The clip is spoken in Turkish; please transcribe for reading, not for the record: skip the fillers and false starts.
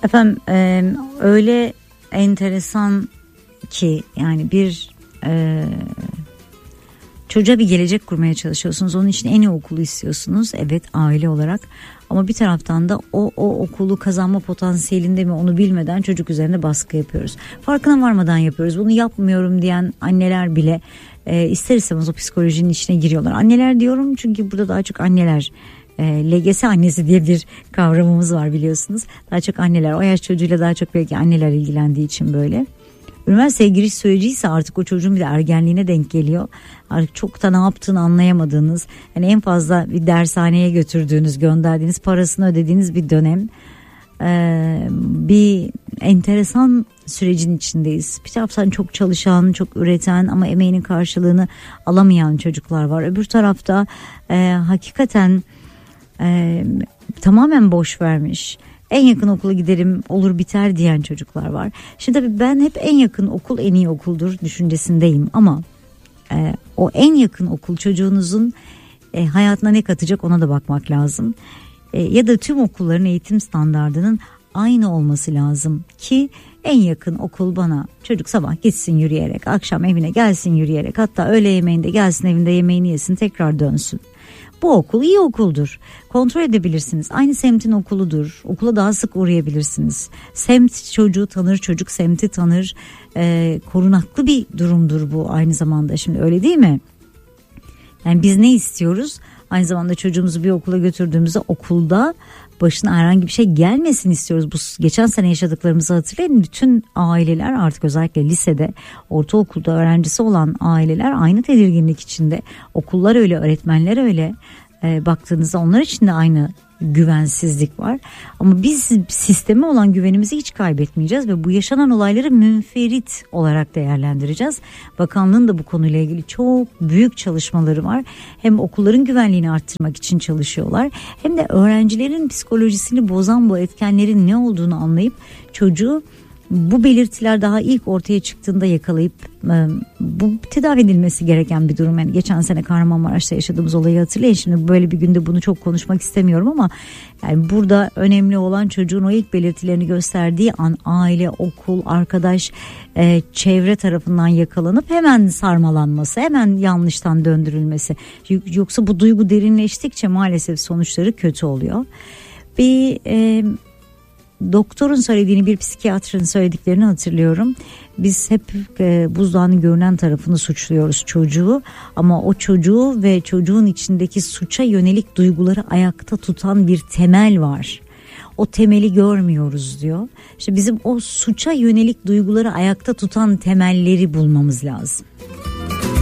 Efendim öyle enteresan ki yani bir çocuğa bir gelecek kurmaya çalışıyorsunuz. Onun için en iyi okulu istiyorsunuz. Evet, aile olarak. Ama bir taraftan da o okulu kazanma potansiyelinde mi onu bilmeden çocuk üzerine baskı yapıyoruz. Farkına varmadan yapıyoruz. Bunu yapmıyorum diyen anneler bile ister istemez o psikolojinin içine giriyorlar. Anneler diyorum çünkü burada daha çok anneler, LGS annesi diye bir kavramımız var biliyorsunuz. Daha çok anneler, o yaş çocuğuyla daha çok belki anneler ilgilendiği için böyle. Üniversiteye giriş süreci ise artık o çocuğun bir de ergenliğine denk geliyor. Artık çok da ne yaptığını anlayamadığınız, yani en fazla bir dershaneye götürdüğünüz, gönderdiğiniz, parasını ödediğiniz bir dönem. Bir enteresan sürecin içindeyiz. Bir taraftan çok çalışan, çok üreten ama emeğinin karşılığını alamayan çocuklar var. Öbür tarafta hakikaten tamamen boş vermiş, en yakın okula giderim olur biter diyen çocuklar var. Şimdi tabii ben hep en yakın okul en iyi okuldur düşüncesindeyim ama o en yakın okul çocuğunuzun hayatına ne katacak ona da bakmak lazım. Ya da tüm okulların eğitim standardının aynı olması lazım ki en yakın okul bana çocuk sabah gitsin yürüyerek, akşam evine gelsin yürüyerek, hatta öğle yemeğinde gelsin evinde yemeğini yesin, tekrar dönsün. Bu okul iyi okuldur. Kontrol edebilirsiniz. Aynı semtin okuludur. Okula daha sık uğrayabilirsiniz. Semt çocuğu tanır, çocuk semti tanır. Korunaklı bir durumdur bu aynı zamanda. Şimdi öyle değil mi? Yani biz ne istiyoruz? Aynı zamanda çocuğumuzu bir okula götürdüğümüzde okulda başına herhangi bir şey gelmesin istiyoruz. Bu geçen sene yaşadıklarımızı hatırlayın. Bütün aileler artık özellikle lisede, ortaokulda öğrencisi olan aileler aynı tedirginlik içinde. Okullar öyle, öğretmenler öyle. Baktığınızda onlar için de aynı güvensizlik var. Ama biz sisteme olan güvenimizi hiç kaybetmeyeceğiz ve bu yaşanan olayları münferit olarak değerlendireceğiz. Bakanlığın da bu konuyla ilgili çok büyük çalışmaları var. Hem okulların güvenliğini arttırmak için çalışıyorlar, hem de öğrencilerin psikolojisini bozan bu etkenlerin ne olduğunu anlayıp çocuğu bu belirtiler daha ilk ortaya çıktığında yakalayıp bu tedavi edilmesi gereken bir durum. Yani geçen sene Kahramanmaraş'ta yaşadığımız olayı hatırlayın. Şimdi böyle bir günde bunu çok konuşmak istemiyorum ama yani burada önemli olan çocuğun o ilk belirtilerini gösterdiği an aile, okul, arkadaş, çevre tarafından yakalanıp hemen sarmalanması, hemen yanlıştan döndürülmesi. Yoksa bu duygu derinleştikçe maalesef sonuçları kötü oluyor. Bir doktorun söylediğini, bir psikiyatrın söylediklerini hatırlıyorum. Biz hep buzdağının görünen tarafını suçluyoruz, çocuğu, ama o çocuğu ve çocuğun içindeki suça yönelik duyguları ayakta tutan bir temel var. O temeli görmüyoruz diyor. İşte bizim o suça yönelik duyguları ayakta tutan temelleri bulmamız lazım.